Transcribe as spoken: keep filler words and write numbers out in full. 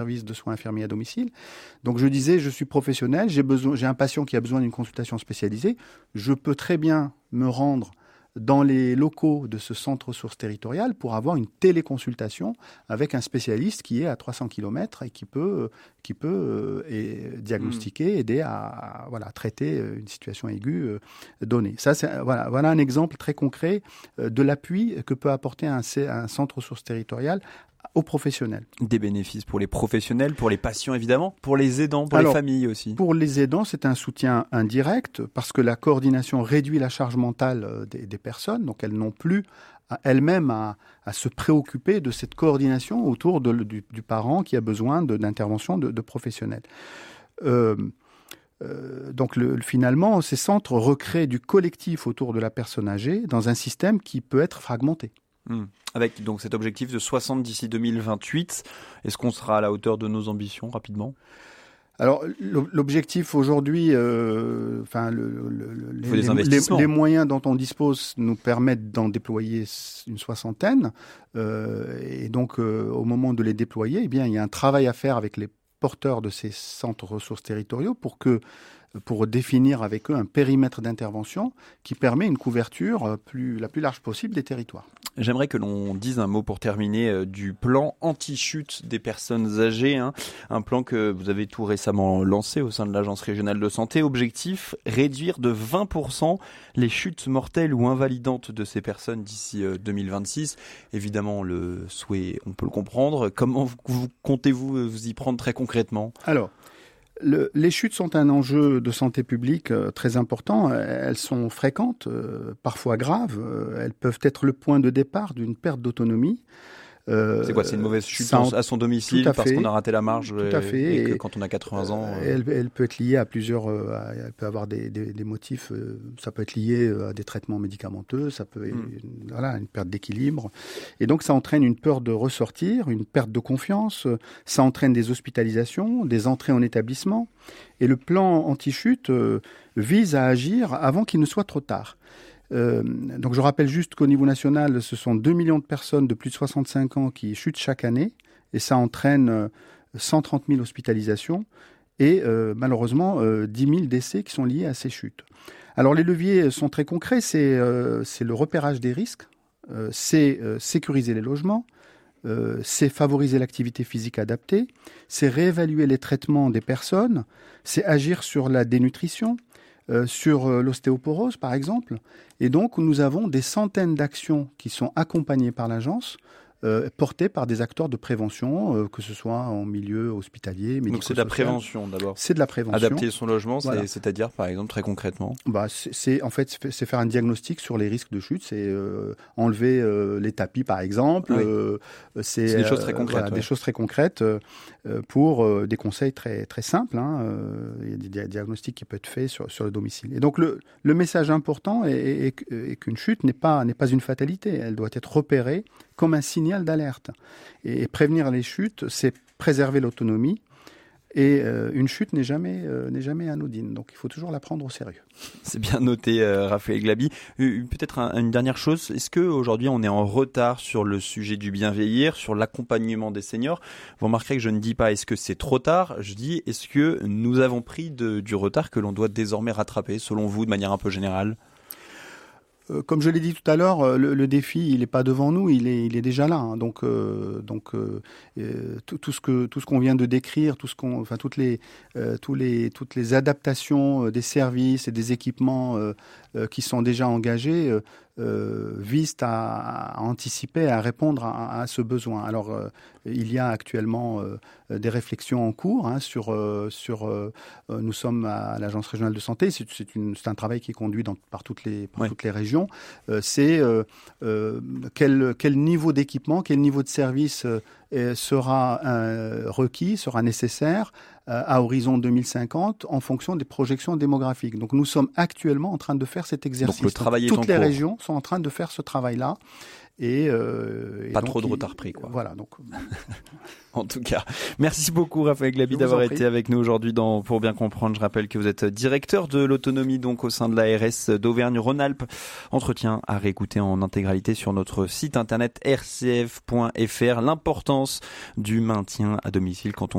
service de soins infirmiers à domicile. Donc je disais, je suis professionnel, j'ai besoin, j'ai un patient qui a besoin d'une consultation spécialisée, je peux très bien me rendre dans les locaux de ce centre ressources territoriales pour avoir une téléconsultation avec un spécialiste qui est à trois cents kilomètres et qui peut, qui peut euh, et diagnostiquer, aider à, à voilà, traiter une situation aiguë euh, donnée. Ça, c'est, voilà, voilà un exemple très concret euh, de l'appui que peut apporter un, un centre ressources territoriales aux professionnels. Des bénéfices pour les professionnels, pour les patients évidemment, pour les aidants, pour Alors, les familles aussi. Pour les aidants, c'est un soutien indirect parce que la coordination réduit la charge mentale des, des personnes, donc elles n'ont plus à elles-mêmes à, à se préoccuper de cette coordination autour de, du, du parent qui a besoin de, d'intervention de, de professionnels. Euh, euh, donc le, finalement, ces centres recréent du collectif autour de la personne âgée dans un système qui peut être fragmenté. Mmh. Avec donc cet objectif de soixante d'ici deux mille vingt-huit, est-ce qu'on sera à la hauteur de nos ambitions rapidement ? Alors l'objectif aujourd'hui, euh, enfin le, le, les, les, les, les moyens dont on dispose nous permettent d'en déployer une soixantaine, euh, et donc euh, au moment de les déployer, eh bien il y a un travail à faire avec les porteurs de ces centres ressources territoriaux pour que pour définir avec eux un périmètre d'intervention qui permet une couverture plus, la plus large possible des territoires. J'aimerais que l'on dise un mot pour terminer euh, du plan anti-chute des personnes âgées, hein, un plan que vous avez tout récemment lancé au sein de l'Agence régionale de santé. Objectif, réduire de vingt pour cent les chutes mortelles ou invalidantes de ces personnes d'ici euh, deux mille vingt-six. Évidemment, le souhait, on peut le comprendre. Comment vous, vous, comptez-vous vous y prendre très concrètement ? Alors, Le, les chutes sont un enjeu de santé publique euh, très important. Elles sont fréquentes, euh, parfois graves. Euh, elles peuvent être le point de départ d'une perte d'autonomie. Euh, c'est quoi, c'est une mauvaise chute en, à son domicile parce fait, qu'on a raté la marge tout à fait. et, et que et, quand on a quatre-vingts ans... Euh... Elle, elle peut être liée à plusieurs... Euh, à, elle peut avoir des, des, des motifs... Euh, ça peut être lié à des traitements médicamenteux, ça peut... Mm. Une, voilà, une perte d'équilibre. Et donc, ça entraîne une peur de ressortir, une perte de confiance. Ça entraîne des hospitalisations, des entrées en établissement. Et le plan anti-chute euh, vise à agir avant qu'il ne soit trop tard. Euh, donc je rappelle juste qu'au niveau national, ce sont deux millions de personnes de plus de soixante-cinq ans qui chutent chaque année et ça entraîne euh, cent trente mille hospitalisations et euh, malheureusement euh, dix mille décès qui sont liés à ces chutes. Alors les leviers sont très concrets, c'est, euh, c'est le repérage des risques, euh, c'est euh, sécuriser les logements, euh, c'est favoriser l'activité physique adaptée, c'est réévaluer les traitements des personnes, c'est agir sur la dénutrition, Euh, sur euh, l'ostéoporose, par exemple. Et donc, nous avons des centaines d'actions qui sont accompagnées par l'agence, euh, portées par des acteurs de prévention, euh, que ce soit en milieu hospitalier, médico-social. Donc, c'est de la prévention, d'abord. C'est de la prévention. Adapter son logement, voilà. c'est, c'est-à-dire, par exemple, très concrètement bah, c'est, c'est, en fait, c'est faire un diagnostic sur les risques de chute. C'est euh, enlever euh, les tapis, par exemple. Oui. Euh, c'est, c'est des choses très concrètes. Euh, voilà, ouais. Des choses très concrètes euh, pour euh, des conseils très, très simples. Hein. Euh, il y a des, des diagnostics qui peuvent être faits sur, sur le domicile. Et donc, le, le message important est, est, est, est qu'une chute n'est pas, n'est pas une fatalité. Elle doit être repérée comme un signal d'alerte. Et, et prévenir les chutes, c'est préserver l'autonomie. Et euh, une chute n'est jamais, euh, n'est jamais anodine, donc il faut toujours la prendre au sérieux. C'est bien noté, euh, Raphaël Glaby. Euh, peut-être un, une dernière chose, est-ce qu'aujourd'hui on est en retard sur le sujet du bien vieillir, sur l'accompagnement des seniors ? Vous remarquerez que je ne dis pas est-ce que c'est trop tard, je dis est-ce que nous avons pris de, du retard que l'on doit désormais rattraper, selon vous, de manière un peu générale ? Comme je l'ai dit tout à l'heure, le, le défi, il n'est pas devant nous, il est, il est déjà là. Hein. Donc, euh, donc euh, tout, tout ce que tout ce qu'on vient de décrire, tout ce qu'on, enfin toutes les, euh, tous les, toutes les adaptations des services et des équipements euh, euh, qui sont déjà engagés euh, euh, visent à, à anticiper, à répondre à, à ce besoin. Alors, euh, il y a actuellement euh, des réflexions en cours hein, sur euh, sur. Euh, nous sommes à l'Agence régionale de santé. C'est, c'est, une, c'est un travail qui est conduit dans, par toutes les par ouais. toutes les régions. Euh, c'est euh, euh, quel, quel niveau d'équipement, quel niveau de service euh, sera euh, requis, sera nécessaire à horizon deux mille cinquante en fonction des projections démographiques. Donc nous sommes actuellement en train de faire cet exercice. Donc le travail donc, est toutes en les cours. régions sont en train de faire ce travail-là. Et, euh, et pas donc, trop de il, retard pris, quoi. Voilà. Donc, en tout cas, merci beaucoup Raphaël Glaby d'avoir été avec nous aujourd'hui dans Pour bien comprendre. Je rappelle que vous êtes directeur de l'autonomie donc au sein de l'A R S d'Auvergne-Rhône-Alpes. Entretien à réécouter en intégralité sur notre site internet r c f point f r. L'importance du maintien à domicile quand on